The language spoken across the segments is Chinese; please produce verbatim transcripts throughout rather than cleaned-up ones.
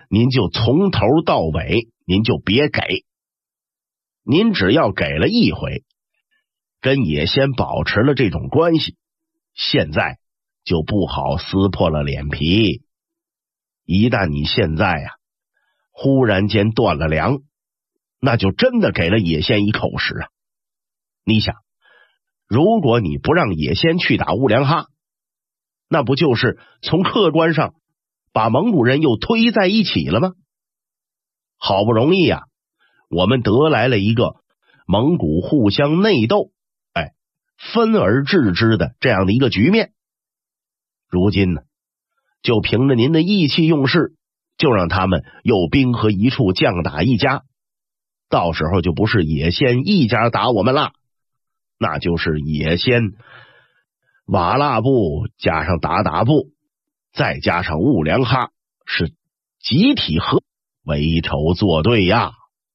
您就从头到尾您就别给。您只要给了一回，跟野仙保持了这种关系，现在就不好撕破了脸皮。一旦你现在呀、啊、忽然间断了粮，那就真的给了野仙一口实啊。你想，如果你不让野仙去打兀良哈，那不就是从客观上把蒙古人又推在一起了吗？好不容易啊，我们得来了一个蒙古互相内斗，哎，分而治之的这样的一个局面。如今呢，就凭着您的意气用事，就让他们又兵合一处，将打一家，到时候就不是野仙一家打我们了，那就是野仙瓦剌部加上鞑靼部再加上兀良哈，是集体合为仇作对呀。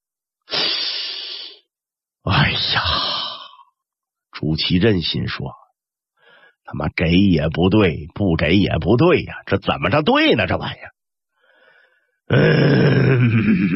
哎呀，朱祁镇心说，他妈给也不对，不给也不对呀，这怎么着对呢？这玩意儿，嗯，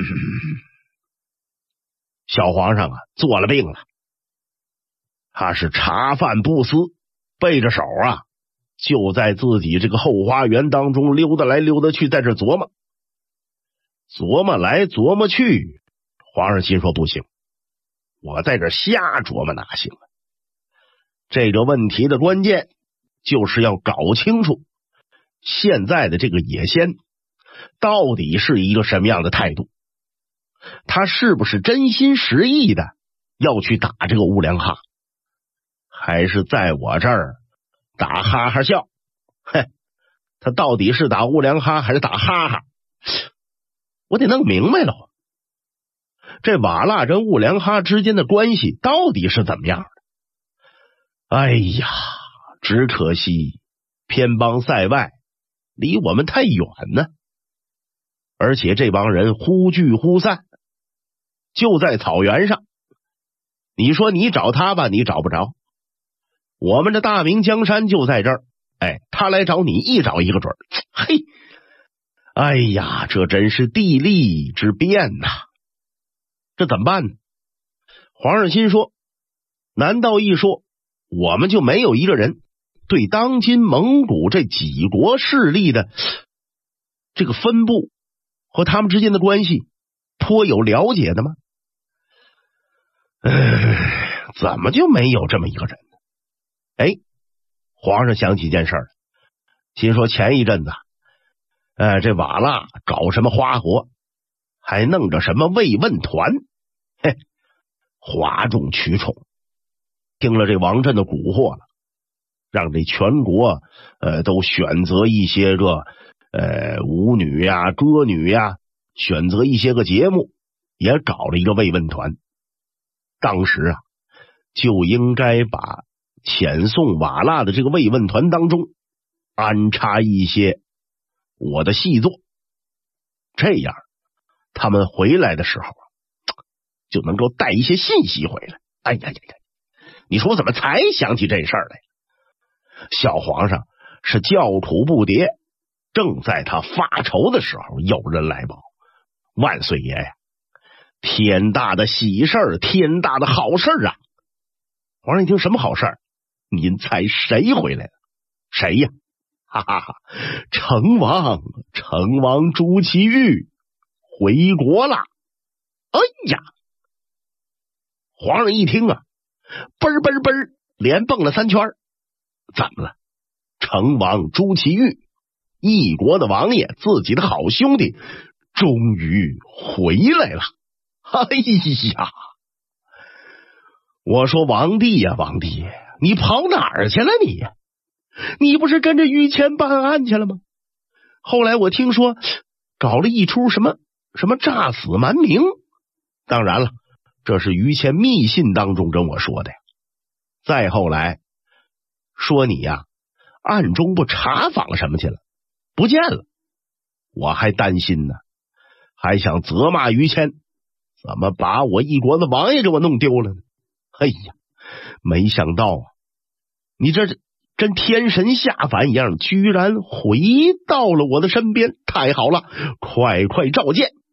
小皇上啊，做了病了，他是茶饭不思，背着手啊，就在自己这个后花园当中溜达来溜达去，在这琢磨，琢磨来琢磨去。皇上心说不行，我在这瞎琢磨哪行啊？这个问题的关键就是要搞清楚现在的这个野仙到底是一个什么样的态度，他是不是真心实意的要去打这个兀良哈，还是在我这儿打哈哈笑？嘿，他到底是打兀良哈还是打哈哈？我得弄明白了，这瓦剌跟兀良哈之间的关系到底是怎么样的？哎呀，只可惜偏邦塞外，离我们太远呢，而且这帮人忽聚忽散，就在草原上。你说你找他吧，你找不着，我们这大明江山就在这儿，哎，他来找你一找一个准儿。嘿，哎呀，这真是地利之变呐！这怎么办呢？皇上心说，难道一说我们就没有一个人对当今蒙古这几国势力的这个分布和他们之间的关系颇有了解的吗？唉，怎么就没有这么一个人呢？哎，皇上想起件事儿，心说前一阵子呃，这瓦剌搞什么花活，还弄着什么慰问团，嘿，哗众取宠，听了这王振的蛊惑了，让这全国呃都选择一些个呃舞女呀、歌女呀，选择一些个节目，也搞了一个慰问团。当时啊，就应该把遣送瓦剌的这个慰问团当中安插一些我的细作，这样他们回来的时候就能够带一些信息回来。哎呀呀呀！你说我怎么才想起这事儿来？小皇上是叫苦不迭，正在他发愁的时候，有人来报：万岁爷呀，天大的喜事儿，天大的好事儿啊！皇上一听，什么好事儿？您猜谁回来了？谁呀？哈哈哈！成王，成王朱祁钰回国了！哎呀！皇上一听啊，嘣儿嘣儿嘣儿，连蹦了三圈。怎么了？成王朱祁钰，一国的王爷，自己的好兄弟，终于回来了！哎呀！我说王帝呀，王帝，你跑哪儿去了你？你不是跟着于谦办案去了吗？后来我听说搞了一出什么什么诈死瞒名，当然了，这是于谦密信当中跟我说的呀。再后来说你呀，暗中不查访什么去了，不见了。我还担心呢，还想责骂于谦，怎么把我一国的王爷给我弄丢了呢？哎呀，没想到啊，你这真天神下凡一样，居然回到了我的身边，太好了，快快召见！